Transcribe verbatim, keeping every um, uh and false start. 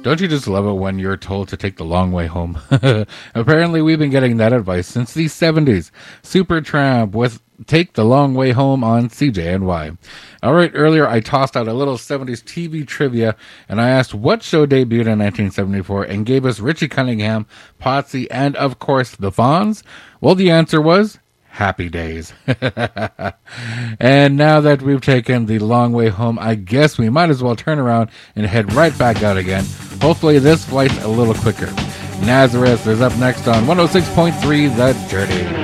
Don't you just love it when you're told to take the long way home? Apparently, we've been getting that advice since the seventies. Supertramp with Take the Long Way Home on C J N Y. All right, earlier I tossed out a little seventies T V trivia, and I asked what show debuted in nineteen seventy-four and gave us Richie Cunningham, Potsy, and, of course, the Fonz? Well, the answer was Happy Days. And now that we've taken the long way home, I guess we might as well turn around and head right back out again. Hopefully this flight's a little quicker. Nazareth is up next on one oh six point three The Journey.